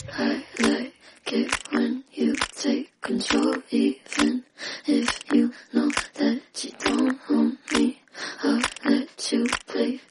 I like it when you take control, even if you know that you don't own me. I'll let you play